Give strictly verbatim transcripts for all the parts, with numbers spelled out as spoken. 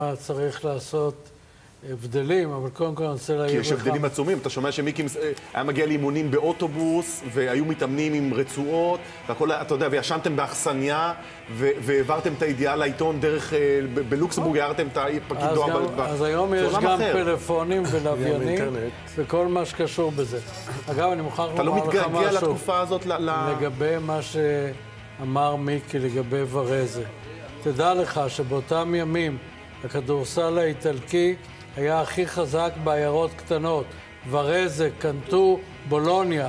צריך לעשות הבדלים, אבל קודם כל אני רוצה להגיד לך... כי יש הבדלים עצומים, אתה שומע שמיקי היה מגיע לאימונים באוטובוס, והיו מתאמנים עם רצועות, והכל, אתה יודע, וישנתם באכסניה, והעברתם את הידיעה לעיתון דרך, בלוקסמבורג הערתם את הפקיד דואר. אז היום יש גם פלאפונים ולוויינים, וכל מה שקשור בזה. אגב, אני מוכרח לומר לך משהו. אתה לא מתגעגע לתקופה הזאת? לגבי מה שאמר מיקי, לגבי ורזה. תדע לך שבאותם ימים, הכדורסל האיטלקי היה הכי חזק בעיירות קטנות. ורזה, קנטו, בולוניה.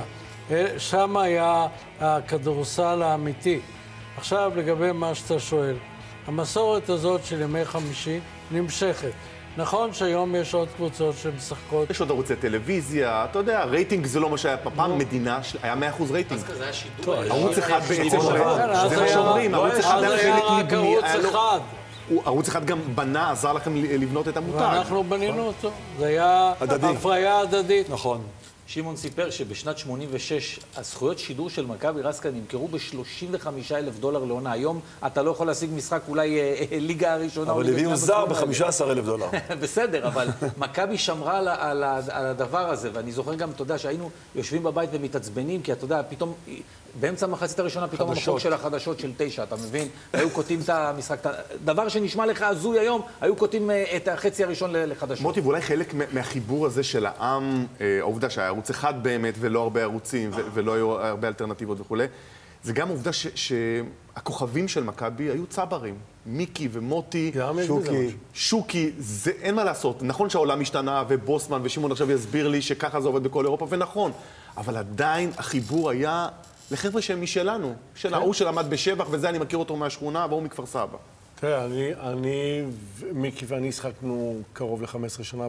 שם היה הכדורסל האמיתי. עכשיו, לגבי מה שאתה שואל, המסורת הזאת של ימי חמישי נמשכת. נכון שהיום יש עוד קבוצות שמשחקות. יש עוד ערוצי טלוויזיה, אתה יודע, רייטינג זה לא מה שהיה פעם, מדינה, היה מאה אחוז רייטינג. אז כזה היה שידור. ערוץ אחד בעצם, זה מה שאומרים, ערוץ אחד היה חלק מבני. ערוץ אחד. ערוץ אחד גם בנה, עזר לכם לבנות את המותג. ואנחנו בנינו אותו. זה היה הפריה הדדית. נכון. שמעון סיפר שבשנת שמונים ושש הזכויות שידור של מכבי רסקה נמכרו ב-שלושים וחמישה אלף דולר לעונה. היום אתה לא יכול להשיג משחק אולי ליגה הראשונה. אבל הביאו זר ב-חמישה עשר אלף דולר. בסדר, אבל מכבי שמרה על, על, על הדבר הזה, ואני זוכר גם, אתה יודע, שהיינו יושבים בבית ומתעצבנים, כי אתה יודע, פתאום, באמצע המחצית הראשונה, פתאום המחוק של החדשות של תשע, אתה מבין? היו כותבים את המשחק. דבר שנשמע לך הזוי היום, היו כותבים את החצי הראשון לחדשות. מוטי, ואולי חלק מהחיבור הזה של העם, העובדה שהיה ערוץ אחד באמת, ולא הרבה ערוצים, ולא היו הרבה אלטרנטיבות וכו'. זה גם עובדה שהכוכבים של מכבי היו צברים. מיקי ומוטי, שוקי. שוקי, זה אין מה לעשות. נכון שהעולם השתנה, ובוסמן ושמעון עכשיו יסביר לי שככה זה עובד בכל אירופה, ונכון. אבל עדיין החיבור היה לחבר'ה שהם משלנו. של ההוא שלמד בשבח, וזה אני מכיר אותו מהשכונה, והוא מכפר סבא. תראה, אני, מיקי ואני שחקנו קרוב ל-חמש עשרה שנה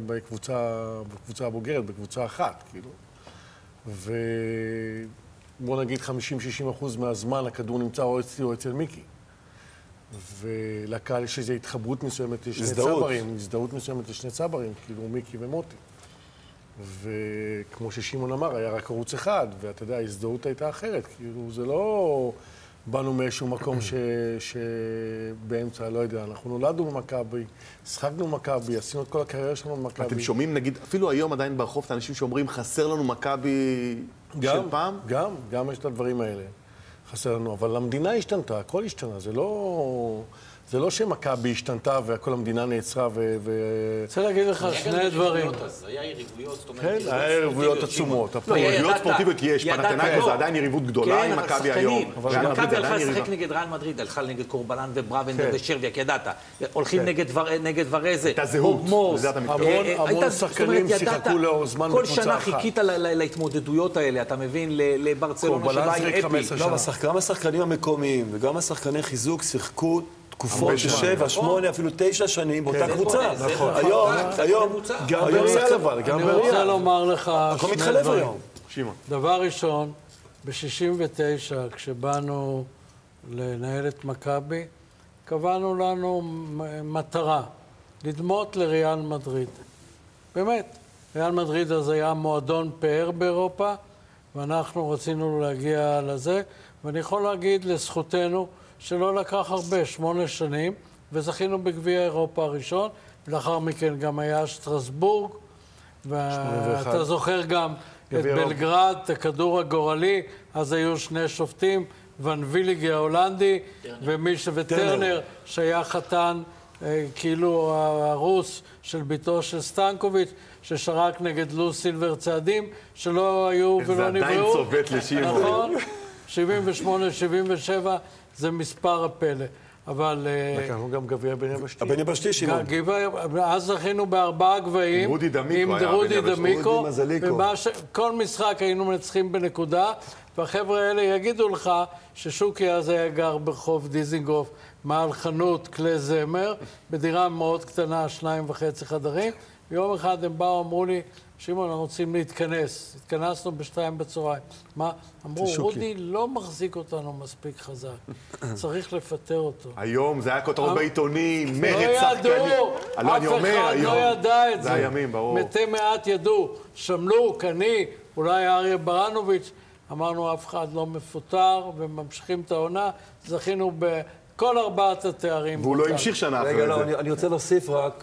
בקבוצה הבוגרת, בקבוצה אחת, כאילו. ובוא נגיד חמישים שישים אחוז מהזמן הכדור נמצא או אצלי או אצל מיקי. ולקהל יש איזו התחברות מסוימת לשני צברים, הזדהות מסוימת לשני צברים, כאילו מיקי ומוטי. וכמו ששימון אמר, היה רק ערוץ אחד, ואתה יודע, ההזדהות הייתה אחרת, כאילו זה לא... באנו מאיזשהו מקום ש... שבאמצע, לא יודע, אנחנו נולדנו במכבי, שחקנו במכבי, עשינו את כל הקריירה שלנו במכבי. אתם שומעים, נגיד, אפילו היום עדיין ברחוב, את האנשים שאומרים, חסר לנו מכבי של פעם? גם, גם יש את הדברים האלה. חסר לנו, אבל המדינה השתנתה, הכל השתנה, זה לא... זה לא שמכבי השתנתה וכל המדינה נעצרה ו... רוצה להגיד לך שני דברים. היה יריבויות, זאת אומרת... כן, היה יריבויות עצומות. יריבויות ספורטיביות יש, פנתנאיקוס זה עדיין יריבות גדולה עם מכבי היום. מכבי הלכה לשחק נגד ריאל מדריד, הלכה נגד קורבלן ובראבנדר ושרביאק, ידעת. הולכים נגד ורזה. הייתה זהות. המון שחקנים שיחקו לאור זמן כל בקבוצה שנה אחת. חיכית להתמודדויות האלה, אתה מבין, לברצלונה שבה עם אפי. גם השחקנים המקומיים וגם השחקני חיזוק שיחקו תקופות של שבע, שמונה, אפילו תשע שנים באותה קבוצה. היום, היום, גם בריאל אבל, גם בריאל. אני רוצה לומר לך הכל מתחלף היום. דבר ראשון, ב-שישים ותשע, כשבאנו לנהל את מכבי, קבענו לנו מטרה, לדמות לריאל מדריד. באמת, ריאל מדריד אז היה מועדון פאר באירופה, ואנחנו רצינו להגיע לזה, ואני יכול להגיד לזכותנו, שלא לקח הרבה, שמונה שנים, וזכינו בגביע אירופה הראשון, ולאחר מכן גם היה שטרסבורג, ואתה זוכר גם את בלגרד, את הכדור הגורלי, אז היו שני שופטים, ון ויליגי ההולנדי, ומישה וטרנר, שהיה חתן, כאילו הרוס של ביתו של סטנקוביץ', ששרק נגד לו סילבר צעדים, שלא היו ולא נבראו. זה עדיין צובט לשימון. נכון, שבעים ושמונה שבעים ושבע. זה מספר הפלא, אבל... לקחנו גם גביע בן יבשתי. הבן יבשתי, שמעון. אז זכינו בארבעה גביעים. עם רודי דמיקו עם רודי דמיקו. כל משחק היינו מנצחים בנקודה, והחבר'ה האלה יגידו לך ששוקי אז היה גר ברחוב דיזינגוף, מעל חנות כלי זמר, בדירה מאוד קטנה, שניים וחצי חדרים. ויום אחד הם באו, אמרו לי, שמעון, אנחנו רוצים להתכנס. התכנסנו בשתיים בצהריים. מה? אמרו, רודי לא מחזיק אותנו מספיק חזק. צריך לפטר אותו. היום זה היה כותרות בעיתונים, מרד שחקני. לא ידעו, אף אחד לא ידע את זה. זה הימים, ברור. מתי מעט ידעו. שמלוק, אני, אולי אריה ברנוביץ', אמרנו, אף אחד לא מפוטר, וממשיכים את העונה. זכינו כל ארבעת התארים. והוא לא המשיך שנה אחרי רגע, זה. לא, אני, אני רוצה להוסיף רק,